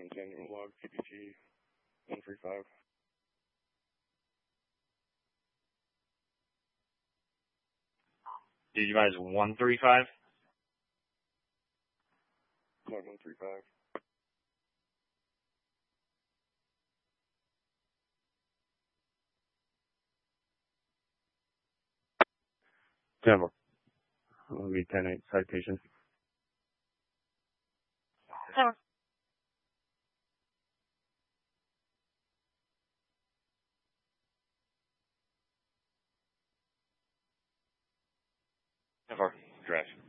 Tangible log PPT 135. Did you guys 135? Log 135. Denver. I'll be 10-8 citation. Denver. Denver. Correct.